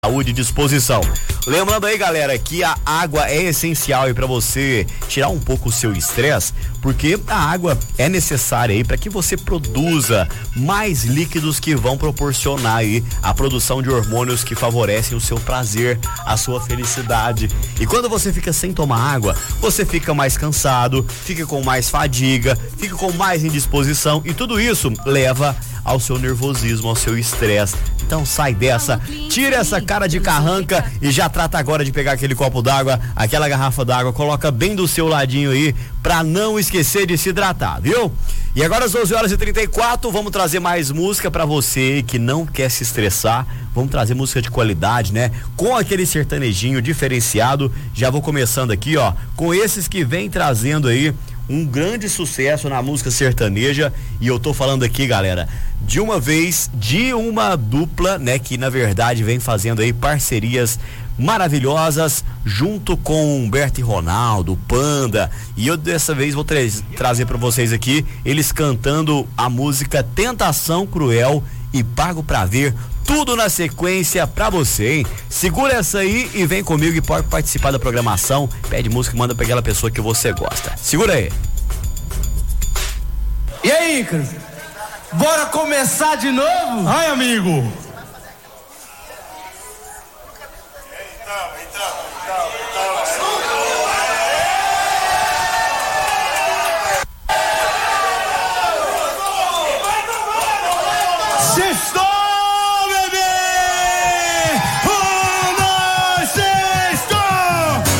saúde e disposição. Lembrando aí, galera, que a água é essencial aí para você tirar um pouco o seu estresse, porque a água é necessária aí para que você produza mais líquidos que vão proporcionar aí a produção de hormônios que favorecem o seu prazer, a sua felicidade. E quando você fica sem tomar água, você fica mais cansado, fica com mais fadiga, fica com mais indisposição e tudo isso leva ao seu nervosismo, ao seu estresse. Então sai dessa, tira essa cara de carranca e já trata agora de pegar aquele copo d'água, aquela garrafa d'água, coloca bem do seu ladinho aí pra não esquecer de se hidratar, viu? E agora às 12h34, vamos trazer mais música pra você que não quer se estressar. Vamos trazer música de qualidade, né? Com aquele sertanejinho diferenciado. Já vou começando aqui, ó, com esses que vem trazendo aí um grande sucesso na música sertaneja. E eu tô falando aqui, galera, de uma dupla, né, que na verdade vem fazendo aí parcerias maravilhosas junto com Humberto e Ronaldo, Panda, e eu dessa vez vou trazer para vocês aqui eles cantando a música Tentação Cruel e Pago Pra Ver, tudo na sequência pra você, hein? Segura essa aí e vem comigo e pode participar da programação, pede música e manda pra aquela pessoa que você gosta. Segura aí. E aí, Icaro? Bora começar de novo? Ai, amigo,